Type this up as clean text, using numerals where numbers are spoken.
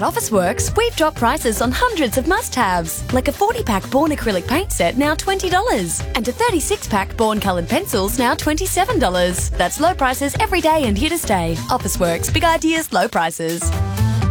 At Officeworks, we've dropped prices on hundreds of must-haves, like a 40-pack Born acrylic paint set, now $20, and a 36-pack Born coloured pencils, now $27. That's low prices every day and here to stay. Officeworks, big ideas, low prices.